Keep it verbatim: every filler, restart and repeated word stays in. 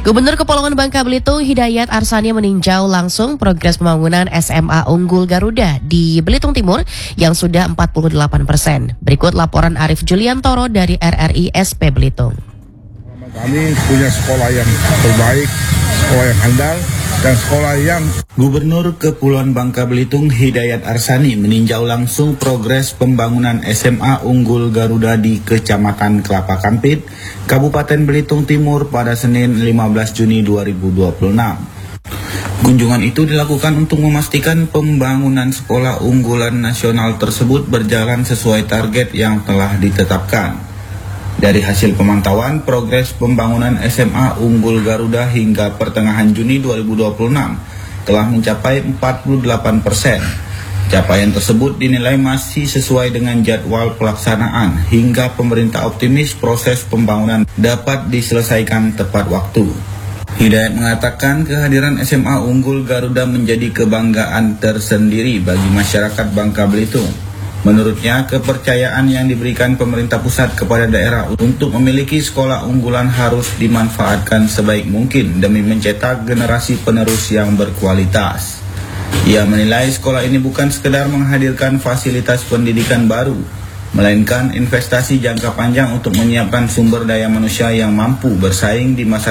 Gubernur Kepulauan Bangka Belitung Hidayat Arsani meninjau langsung progres pembangunan S M A Unggul Garuda di Belitung Timur yang sudah empat puluh delapan persen. Berikut laporan Arif Juliantoro dari R R I S P Belitung. Kami punya sekolah yang terbaik, sekolah yang handal, dan sekolah yang... Gubernur Kepulauan Bangka Belitung Hidayat Arsani meninjau langsung progres pembangunan S M A Unggul Garuda di Kecamatan Kelapa Kampit, Kabupaten Belitung Timur pada Senin lima belas Juni dua ribu dua puluh enam. Kunjungan itu dilakukan untuk memastikan pembangunan sekolah unggulan nasional tersebut berjalan sesuai target yang telah ditetapkan. Dari hasil pemantauan, progres pembangunan S M A Unggul Garuda hingga pertengahan Juni dua ribu dua puluh enam telah mencapai empat puluh delapan persen. Capaian tersebut dinilai masih sesuai dengan jadwal pelaksanaan hingga pemerintah optimis proses pembangunan dapat diselesaikan tepat waktu. Hidayat mengatakan kehadiran S M A Unggul Garuda menjadi kebanggaan tersendiri bagi masyarakat Bangka Belitung. Menurutnya, kepercayaan yang diberikan pemerintah pusat kepada daerah untuk memiliki sekolah unggulan harus dimanfaatkan sebaik mungkin demi mencetak generasi penerus yang berkualitas. Ia menilai sekolah ini bukan sekedar menghadirkan fasilitas pendidikan baru, melainkan investasi jangka panjang untuk menyiapkan sumber daya manusia yang mampu bersaing di masa